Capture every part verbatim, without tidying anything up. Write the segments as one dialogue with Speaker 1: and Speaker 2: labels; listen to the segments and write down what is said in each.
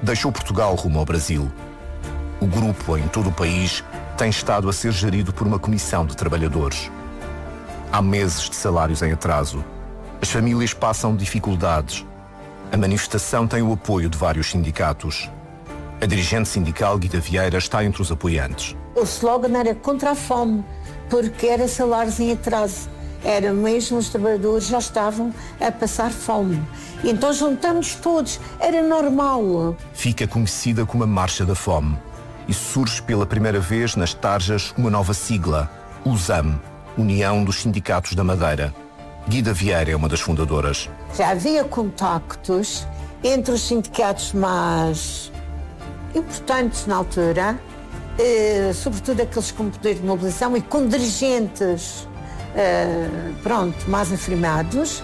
Speaker 1: deixou Portugal rumo ao Brasil. O grupo, em todo o país, tem estado a ser gerido por uma comissão de trabalhadores. Há meses de salários em atraso. As famílias passam dificuldades. A manifestação tem o apoio de vários sindicatos. A dirigente sindical Guida Vieira está entre os apoiantes.
Speaker 2: O slogan era contra a fome, porque era salários em atraso. Era mesmo os trabalhadores já estavam a passar fome. Então juntamos todos, era normal.
Speaker 1: Fica conhecida como a Marcha da Fome. E surge pela primeira vez nas Tarjas uma nova sigla, USAM, União dos Sindicatos da Madeira. Guida Vieira é uma das fundadoras.
Speaker 2: Já havia contactos entre os sindicatos mais importantes na altura, eh, sobretudo aqueles com poder de mobilização e com dirigentes, eh, pronto, mais afirmados,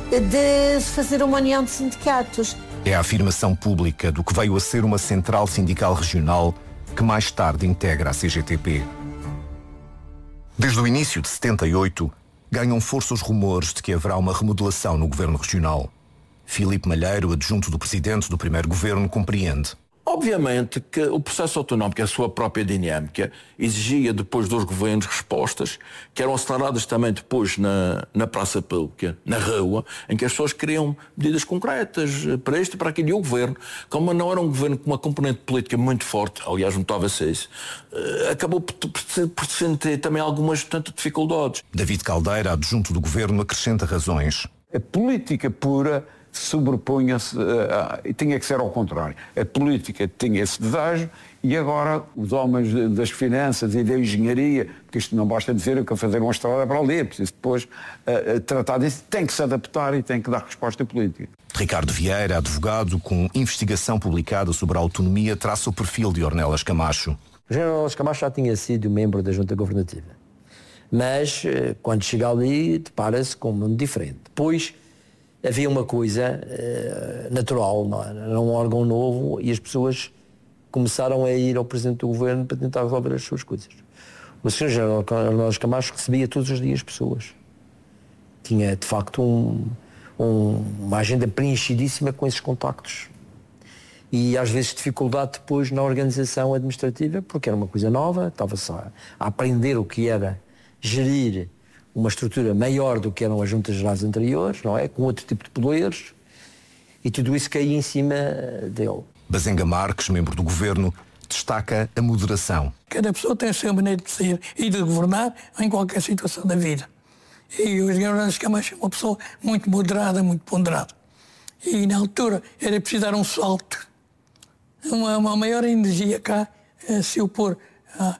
Speaker 2: de se fazer uma união de sindicatos.
Speaker 1: É a afirmação pública do que veio a ser uma central sindical regional que mais tarde integra a C G T P. Desde o início de setenta e oito, ganham força os rumores de que haverá uma remodelação no governo regional. Filipe Malheiro, adjunto do presidente do primeiro governo, compreende.
Speaker 3: Obviamente que o processo autonómico, a sua própria dinâmica, exigia depois dos governos respostas que eram aceleradas também depois na, na praça pública, na rua, em que as pessoas queriam medidas concretas para isto e para aquilo. E o governo, como não era um governo com uma componente política muito forte, aliás notava-se isso, acabou por, por, por sentir também algumas, portanto, dificuldades.
Speaker 1: David Caldeira, adjunto do governo, acrescenta razões.
Speaker 4: A política pura sobrepunha-se uh, e tinha que ser ao contrário. A política tinha esse desejo e agora os homens das finanças e da engenharia, porque isto não basta dizer que fazer uma estrada para ali, é preciso depois uh, tratar disso, tem que se adaptar e tem que dar resposta política.
Speaker 1: Ricardo Vieira, advogado com investigação publicada sobre a autonomia, traça o perfil de Ornelas Camacho.
Speaker 5: O general Ornelas Camacho já tinha sido membro da Junta Governativa, mas quando chega ali depara-se com um mundo diferente. Depois havia uma coisa uh, natural, não é? Era um órgão novo e as pessoas começaram a ir ao Presidente do Governo para tentar resolver as suas coisas. O senhor general Ornelas Camacho recebia todos os dias pessoas. Tinha, de facto, um, um, uma agenda preenchidíssima com esses contactos. E, às vezes, dificuldade depois na organização administrativa, porque era uma coisa nova, estava-se a, a aprender o que era gerir uma estrutura maior do que eram as juntas gerais anteriores, não é? Com outro tipo de poderes, e tudo isso caía em cima dele.
Speaker 1: Bazenga Marques, membro do governo, destaca a moderação.
Speaker 6: Cada pessoa tem a sua maneira de ser e de governar em qualquer situação da vida. E o general Ornelas Camacho é uma pessoa muito moderada, muito ponderada. E na altura era preciso dar um salto, uma, uma maior energia cá, a se opor a,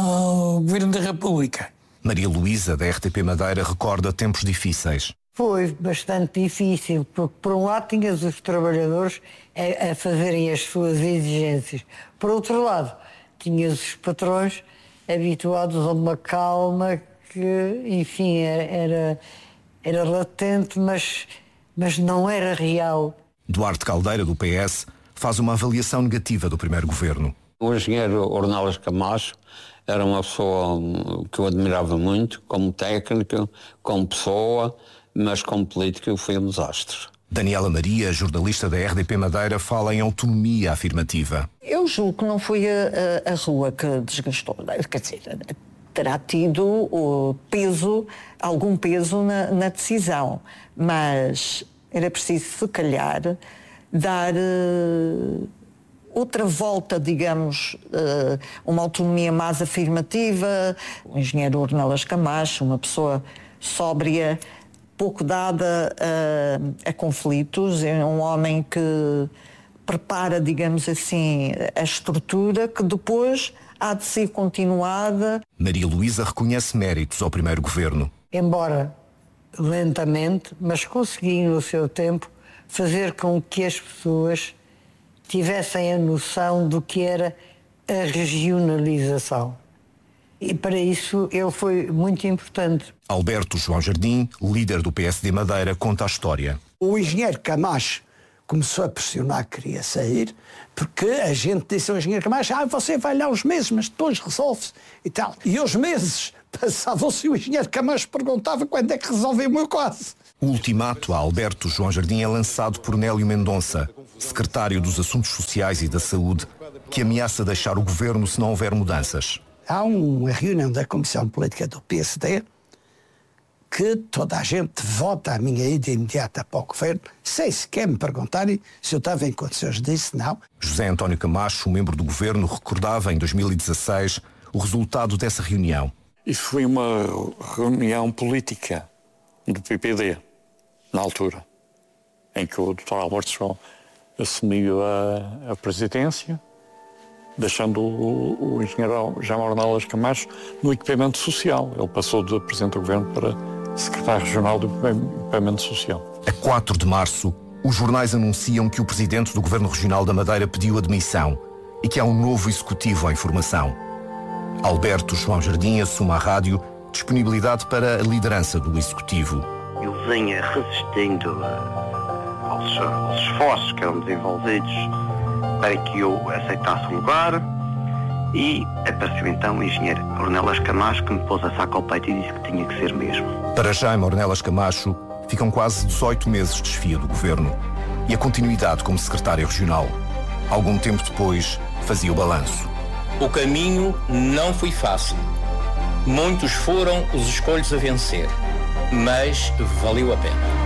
Speaker 6: ao governo da República.
Speaker 1: Maria Luísa, da R T P Madeira, recorda tempos difíceis.
Speaker 2: Foi bastante difícil, porque por um lado tinhas os trabalhadores a, a fazerem as suas exigências. Por outro lado, tinhas os patrões habituados a uma calma que, enfim, era, era, era latente, mas, mas não era real.
Speaker 1: Duarte Caldeira, do P S, faz uma avaliação negativa do primeiro governo.
Speaker 7: O engenheiro Ornelas Camacho era uma pessoa que eu admirava muito, como técnico, como pessoa, mas como político foi um desastre.
Speaker 1: Daniela Maria, jornalista da R D P Madeira, fala em autonomia afirmativa.
Speaker 2: Eu julgo que não foi a, a, a rua que desgastou, quer dizer, terá tido o peso, algum peso na, na decisão, mas era preciso, se calhar, dar uh, outra volta, digamos, uh, uma autonomia mais afirmativa. O engenheiro Ornelas Camacho, uma pessoa sóbria, pouco dada a, a conflitos, é um homem que prepara, digamos assim, a estrutura que depois há de ser continuada.
Speaker 1: Maria Luísa reconhece méritos ao primeiro governo.
Speaker 2: Embora lentamente, mas consegui no seu tempo fazer com que as pessoas tivessem a noção do que era a regionalização. E para isso ele foi muito importante.
Speaker 1: Alberto João Jardim, líder do P S D Madeira, conta a história.
Speaker 8: O engenheiro Camacho, começou a pressionar que queria sair, porque a gente disse ao engenheiro Camacho, ah, você vai lá uns meses, mas depois resolve-se e tal. E os meses passavam-se e o engenheiro Camacho perguntava quando é que resolve o meu caso.
Speaker 1: O ultimato a Alberto João Jardim é lançado por Nélio Mendonça, secretário dos Assuntos Sociais e da Saúde, que ameaça deixar o governo se não houver mudanças.
Speaker 8: Há uma reunião da Comissão Política do P S D que toda a gente vota a minha ida imediata para o governo, sem sequer me perguntarem se eu estava em condições disso, não.
Speaker 1: José António Camacho, membro do governo, recordava em dois mil e dezasseis o resultado dessa reunião.
Speaker 9: Isso foi uma reunião política do P P D, na altura, em que o doutor Alberto João assumiu a, a presidência, deixando o, o engenheiro Jaime Ornelas Camacho no equipamento social. Ele passou de presidente do governo para secretário regional do equipamento social.
Speaker 1: A quatro de março, os jornais anunciam que o presidente do governo regional da Madeira pediu admissão e que há um novo executivo em formação. Alberto João Jardim assume à rádio disponibilidade para a liderança do executivo.
Speaker 10: Eu venho resistindo aos, aos esforços que eram desenvolvidos para que eu aceitasse o lugar, e apareceu então o engenheiro Ornelas Camacho, que me pôs a saco ao peito e disse que tinha que ser mesmo.
Speaker 1: Para Jaime Ornelas Camacho, ficam quase dezoito meses de desfia do governo e a continuidade como secretário regional. Algum tempo depois, fazia o balanço.
Speaker 11: O caminho não foi fácil. Muitos foram os escolhos a vencer, mas valeu a pena.